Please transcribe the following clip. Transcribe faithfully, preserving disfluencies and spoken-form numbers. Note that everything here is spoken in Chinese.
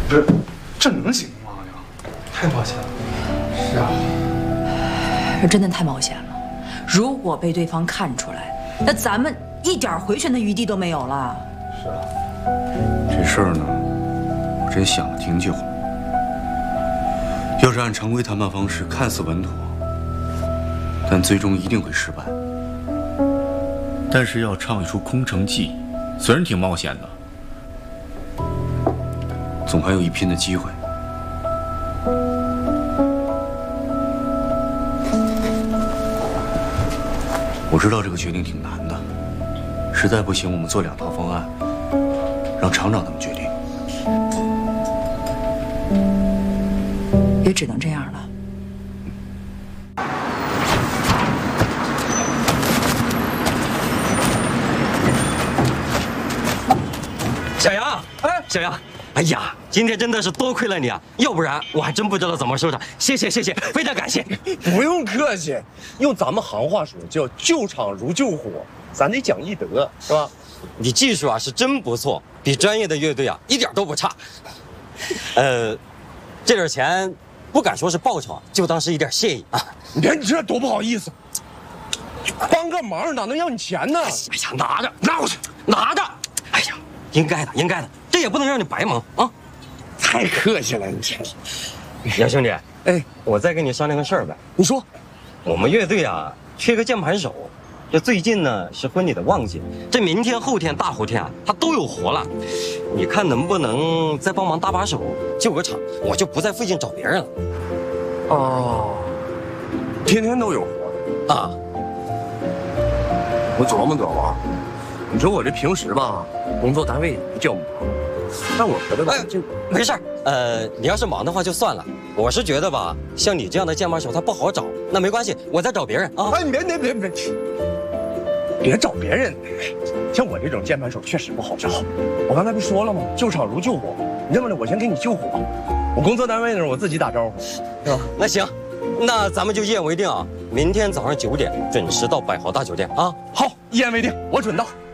这这能行吗呀？太冒险了。是啊， 这真的太冒险了。如果被对方看出来，那咱们一点回旋的余地都没有了。 是啊， 这事儿呢，我真想了挺久。要是按常规谈判方式，看似稳妥，但最终一定会失败。但是要唱一出空城计，虽然挺冒险的，总还有一拼的机会。我知道这个决定挺难的，实在不行，我们做两套方案，让厂长他们决定。 也只能这样了。 小杨，哎，小杨，哎呀，今天真的是多亏了你啊，要不然我还真不知道怎么收场。谢谢谢谢，非常感谢。 不用客气，用咱们行话说叫救场如救火，咱得讲义德，是吧？ 你技术啊是真不错，比专业的乐队啊一点都不差。呃，这点钱不敢说是报酬，就当是一点谢意啊。 你看你这多不好意思，帮个忙哪能要你钱呢？ 哎呀，拿着，拿过去，拿着。哎呀，应该的，应该的，这也不能让你白忙啊。 太客气了，你这。 杨兄弟， 哎， 我再跟你商量个事儿呗。 你说， 我们乐队啊缺个键盘手。这最近呢是婚礼的旺季，这明天、后天、大后天啊，他都有活了。你看能不能再帮忙搭把手，救个场，我就不在附近找别人了。 哦，天天都有活啊！ 我琢磨琢磨，你说我这平时吧，工作单位叫忙，但我觉得吧， 哎， 就没事儿。呃，你要是忙的话就算了。我是觉得吧，像你这样的键盘手他不好找，那没关系，我再找别人啊。 哎，你别别别别。别找别人，像我这种键盘手确实不好找。我刚才不说了吗？救场如救火。你这么的，我先给你救火。我工作单位那儿我自己打招呼，是吧？ 那行，那咱们就一言为定啊！明天早上九点准时到百豪大酒店啊！ 好，一言为定，我准到。